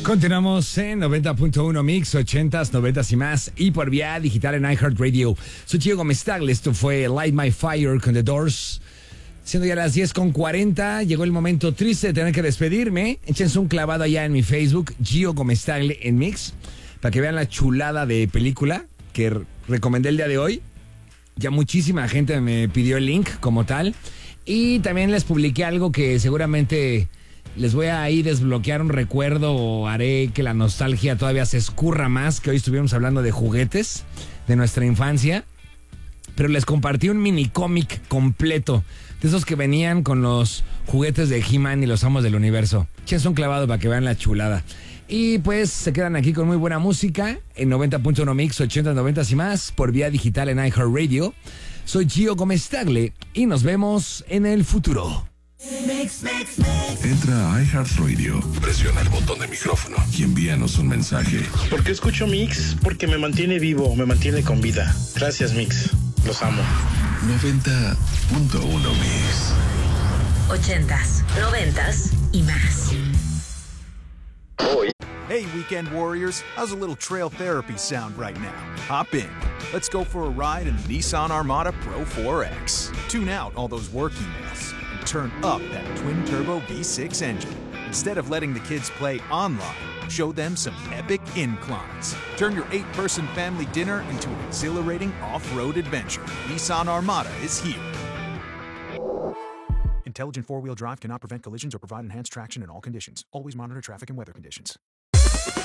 Continuamos en 90.1 Mix, 80s, 90s y más, y por vía digital en iHeartRadio. Soy Gio Gómez Tagle, esto fue Light My Fire con The Doors. Siendo ya las 10:40, llegó el momento triste de tener que despedirme. Échense un clavado allá en mi Facebook, Gio Gómez Tagle en Mix, para que vean la chulada de película que recomendé el día de hoy. Ya muchísima gente me pidió el link como tal. Y también les publiqué algo que seguramente les voy a ahí desbloquear un recuerdo o haré que la nostalgia todavía se escurra más, que hoy estuvimos hablando de juguetes de nuestra infancia. Pero les compartí un mini cómic completo, de esos que venían con los juguetes de He-Man y los Amos del Universo. Échense un clavado para que vean la chulada. Y pues se quedan aquí con muy buena música en 90.1 Mix, 80, 90 y más, por vía digital en iHeartRadio. Soy Gio Gómez Tagle y nos vemos en el futuro. Entra a iHeartRadio, presiona el botón de micrófono y envíanos un mensaje. ¿Por qué escucho Mix? Porque me mantiene vivo, me mantiene con vida. Gracias, Mix. Los amo. 90.1 Mix. 80s, 90s y más. Hey, Weekend Warriors, how's a little trail therapy sound right now? Hop in. Let's go for a ride in the Nissan Armada Pro 4X. Tune out all those work emails and turn up that twin-turbo V6 engine. Instead of letting the kids play online, show them some epic inclines. Turn your 8-person family dinner into an exhilarating off-road adventure. Nissan Armada is here. Intelligent four-wheel drive cannot prevent collisions or provide enhanced traction in all conditions. Always monitor traffic and weather conditions.